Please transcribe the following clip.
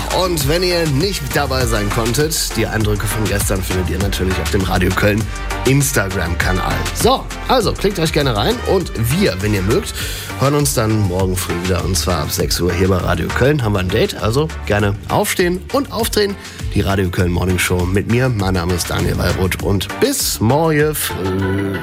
Und wenn ihr nicht dabei sein konntet, die Eindrücke von gestern findet ihr natürlich auf dem Radio Köln Instagram-Kanal. So, also klickt euch gerne rein und wir, wenn ihr mögt, hören uns dann morgen früh wieder und zwar ab 6 Uhr hier bei Radio Köln. Haben wir ein Date, also gerne aufstehen und aufdrehen. Die Radio Köln Morning Show mit mir. Mein Name ist Daniel Weilroth und bis morgen früh.